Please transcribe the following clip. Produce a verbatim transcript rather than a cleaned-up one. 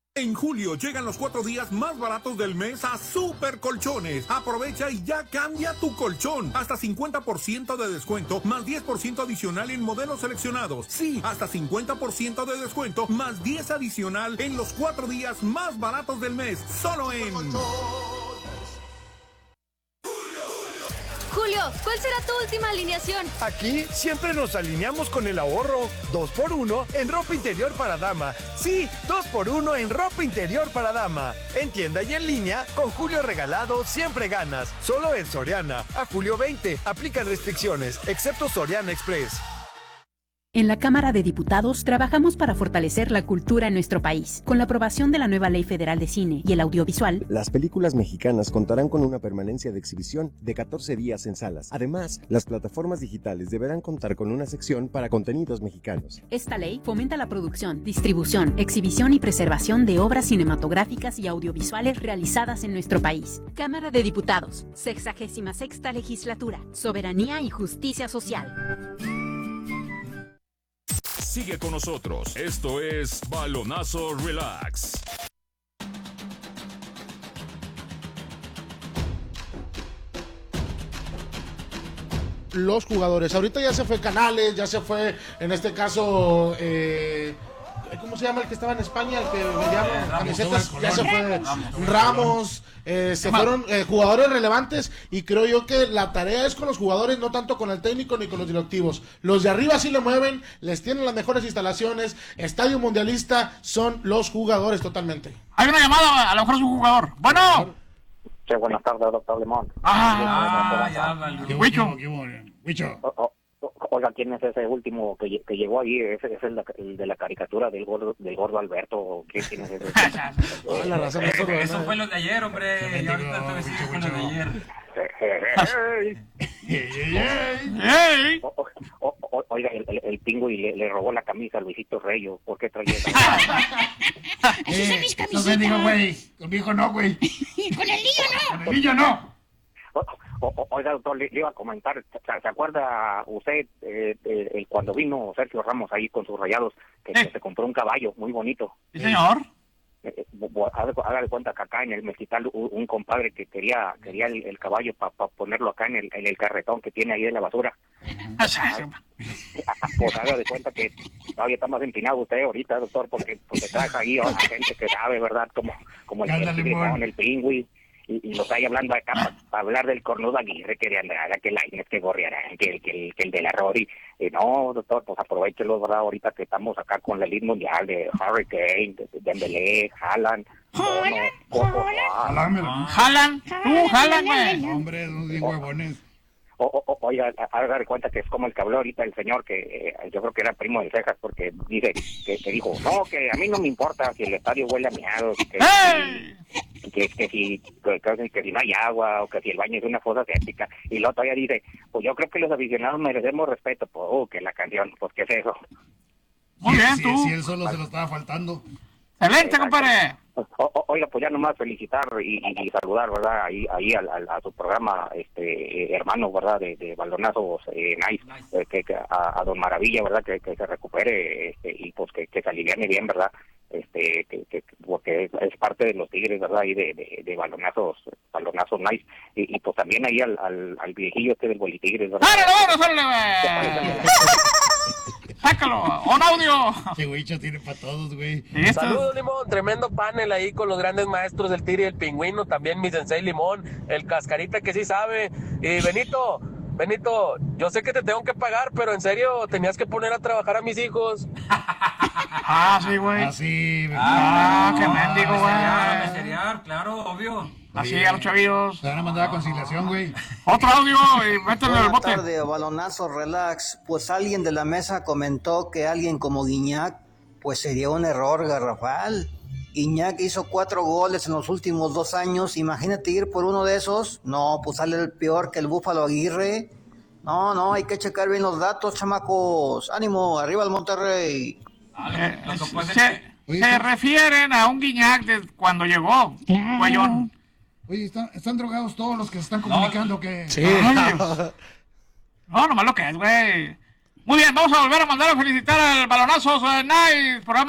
En julio llegan los cuatro días más baratos del mes a Super Colchones. Aprovecha y ya cambia tu colchón. Hasta cincuenta por ciento de descuento, más diez por ciento adicional en modelos seleccionados. Sí, hasta cincuenta por ciento de descuento, más diez adicional en los cuatro días más baratos del mes. Solo en... Julio, ¿cuál será tu última alineación? Aquí siempre nos alineamos con el ahorro. Dos por uno en ropa interior para dama. Sí, dos por uno en ropa interior para dama. En tienda y en línea, con Julio regalado siempre ganas. Solo en Soriana. A julio veinte. Aplican restricciones, excepto Soriana Express. En la Cámara de Diputados trabajamos para fortalecer la cultura en nuestro país. Con la aprobación de la nueva Ley Federal de Cine y el Audiovisual, las películas mexicanas contarán con una permanencia de exhibición de catorce días en salas. Además, las plataformas digitales deberán contar con una sección para contenidos mexicanos. Esta ley fomenta la producción, distribución, exhibición y preservación de obras cinematográficas y audiovisuales realizadas en nuestro país. Cámara de Diputados, sexagésima sexta Legislatura, Soberanía y Justicia Social. Sigue con nosotros. Esto es Balonazo Relax. Los jugadores. Ahorita ya se fue Canales, ya se fue, en este caso, eh, ¿cómo se llama el que estaba en España? El que vendía camisetas, ya se fue Ramos. Eh, se fueron eh, jugadores relevantes y creo yo que la tarea es con los jugadores, no tanto con el técnico ni con los directivos. Los de arriba sí le mueven, les tienen las mejores instalaciones, estadio mundialista, son los jugadores totalmente. Hay una llamada, a lo mejor es un jugador. Bueno. Sí, buenas tardes, doctor Limón. Ah, ah ya, vale. Huicho. Huicho. Oiga, ¿quién es ese último que, que llegó ahí? ¿Ese es el, el de la caricatura del gordo, del gordo Alberto? ¿Quién, quién es ese? oh, la razón eso, eso, eso fue lo de ayer, hombre. Yo ahorita te vestido con lo de ayer. o, o, o, oiga, el, el, el pingüi le, le robó la camisa a Luisito Reyes. ¿Por qué traía esa? Así son mis camisetas. No me digo, güey. Con mi hijo no, güey. Con el niño no. Con el niño no. O, o, oiga, doctor, le, le iba a comentar, ¿se, se acuerda usted eh, eh, cuando vino Sergio Ramos ahí con sus Rayados, que, eh. que se compró un caballo muy bonito? Sí, señor. Eh, haga de cuenta que acá en el Mezquital un, un compadre que quería quería el, el caballo para pa ponerlo acá en el, en el carretón que tiene ahí de la basura. Ah, pues haga de cuenta que todavía está más empinado usted ahorita, doctor, porque, porque trae ahí a gente que sabe, ¿verdad? Como, como el, el Limón, el pingüi. Y, y los hay hablando acá para pa hablar del cornudo Aguirre, que de Andrada, que Lainez, que Gorriarán, que, que, que el de la Rory. Eh, no, doctor, pues aprovechelo, ¿verdad? Ahorita que estamos acá con la Elite Mundial de Hurricane, de, de Dembélé, Haaland. Haaland, Haaland, tú, Haaland, güey. Hombre, no digo huevones. O, o, oiga, a dar cuenta que es como el que habló ahorita el señor, que eh, yo creo que era primo de Cejas, porque dice que, que dijo, no, que a mí no me importa si el estadio huele a miados, que, ¡hey! que, que, que, si, que, que, que si no hay agua, o que si el baño es una fosa séptica, y luego todavía dice, pues yo creo que los aficionados merecemos respeto, pues, oh, que la canción, pues, ¿qué es eso? Muy bien, sí, tú. Sí, él solo se lo estaba faltando. ¡Excelente, compadre! O, o, oiga, pues ya nomás felicitar y, y, y saludar, ¿verdad? Ahí, ahí al, al, a su programa, este, eh, hermano, ¿verdad? De, de balonazos eh, nice, nice. Eh, que, que a, a Don Maravilla, ¿verdad? Que, que se recupere este, y pues que, que se aliviane bien, ¿verdad? Este, que, que porque es, es parte de los Tigres, ¿verdad? Ahí de, de, de balonazos, balonazos nice. Y, y pues también ahí al, al, al viejillo este del Bolitigres, ¿verdad? ¡Árale, árale, árale! ¡Sácalo! ¡Un audio! Che, güey, tiene para todos, güey. Saludos, Limón. Tremendo panel ahí con los grandes maestros del Tigre y el Pingüino. También mi sensei Limón, el Cascarita que sí sabe. Y Benito, Benito, yo sé que te tengo que pagar, pero en serio, tenías que poner a trabajar a mis hijos. Ah, sí, güey. Ah, sí. Ah, qué mendigo, güey. Meseriar, claro, obvio. Así a los chavillos. Te van a mandar a conciliación, güey. Otro audio y métele el bote. Buenas tardes, Balonazo Relax. Pues alguien de la mesa comentó que alguien como Guiñac, pues sería un error garrafal. Guiñac hizo cuatro goles en los últimos dos años. Imagínate ir por uno de esos. No, pues sale el peor que el Búfalo Aguirre. No, no, hay que checar bien los datos, chamacos. Ánimo, arriba el Monterrey. Eh, se, se refieren a un Guiñac de cuando llegó, Guayón. Oye, ¿están, ¿están drogados todos los que se están comunicando? No, que sí. No, no, nomás lo que es, güey. Muy bien, vamos a volver a mandar a felicitar al Balonazos Nice, programa